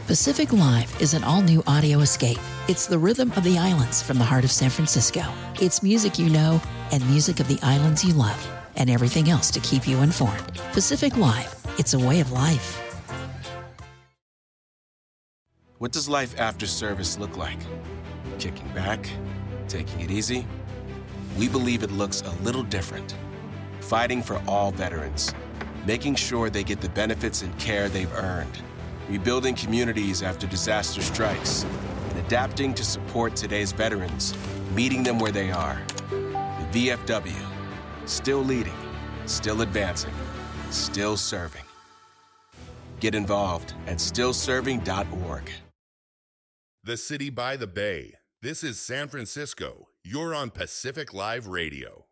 Pacific Live is an all-new audio escape. It's the rhythm of the islands from the heart of San Francisco. It's music you know and music of the islands you love, and everything else to keep you informed. Pacific Live, it's a way of life. What does life after service look like? Kicking back? Taking it easy? We believe it looks a little different. Fighting for all veterans. Making sure they get the benefits and care they've earned. Rebuilding communities after disaster strikes. And adapting to support today's veterans. Meeting them where they are. The VFW. Still leading. Still advancing. Still serving. Get involved at stillserving.org. The city by the bay. This is San Francisco. You're on Pacific Live Radio.